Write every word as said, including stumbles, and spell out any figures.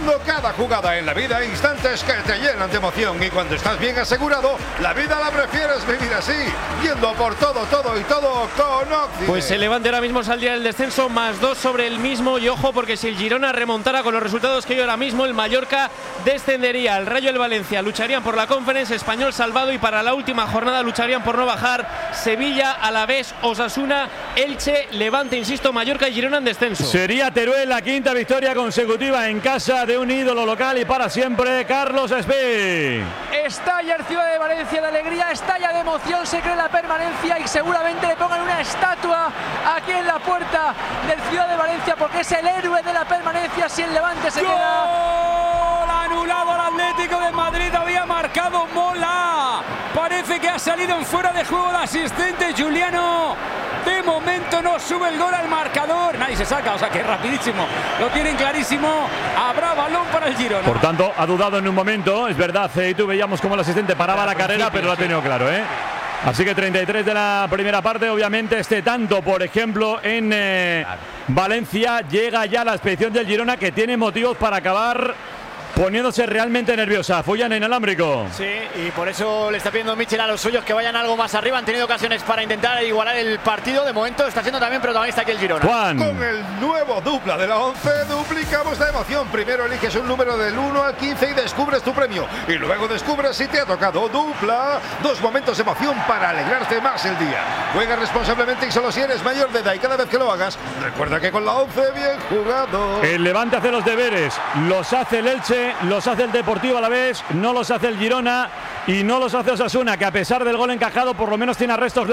viviendo cada jugada en la vida, instantes que te llenan de emoción, y cuando estás bien asegurado, la vida la prefieres vivir así, yendo por todo, todo y todo con Occi. Pues el Levante ahora mismo saldría del descenso, más dos sobre el mismo, y ojo porque si el Girona remontara con los resultados que hay ahora mismo, el Mallorca descendería. El Rayo y el Valencia lucharían por la Conference, Español salvado, y para la última jornada lucharían por no bajar Sevilla, Alavés, Osasuna, Elche, Levante, insisto, Mallorca y Girona en descenso. Sería Teruel la quinta victoria consecutiva en casa de un ídolo local y para siempre, Carlos Espí. Estalla el Ciudad de Valencia de alegría, estalla de emoción, se cree la permanencia y seguramente le pongan una estatua aquí en la puerta del Ciudad de Valencia porque es el héroe de la permanencia si el Levante se ¡Gol! queda. Anulado al Atlético de Madrid, había marcado Mola. Parece que ha salido en fuera de juego el asistente Juliano. De momento no sube el gol al marcador. Nadie se saca, o sea que rapidísimo. Lo tienen clarísimo. Habrá balón para el Girona. Por tanto, ha dudado en un momento. Es verdad, y tú veíamos como el asistente paraba la carrera, pero lo ha tenido claro, ¿eh? Así que treinta y tres de la primera parte. Obviamente este tanto, por ejemplo, en eh, Valencia, llega ya la expedición del Girona, que tiene motivos para acabar poniéndose realmente nerviosa. Follan en inalámbrico. Sí, y por eso le está pidiendo Michel a los suyos que vayan algo más arriba. Han tenido ocasiones para intentar igualar el partido. De momento está siendo también protagonista aquí el Girona. Juan. Con el nuevo dupla de la once, duplicamos la emoción. Primero eliges un número del uno al quince y descubres tu premio. Y luego descubres si te ha tocado dupla. Dos momentos de emoción para alegrarte más el día. Juega responsablemente y solo si eres mayor de edad. Y cada vez que lo hagas, recuerda que con la once, bien jugado. El Levante hace los deberes. Los hace el Elche, los hace el Deportivo Alavés, no los hace el Girona y no los hace Osasuna, que a pesar del gol encajado por lo menos tiene arrestos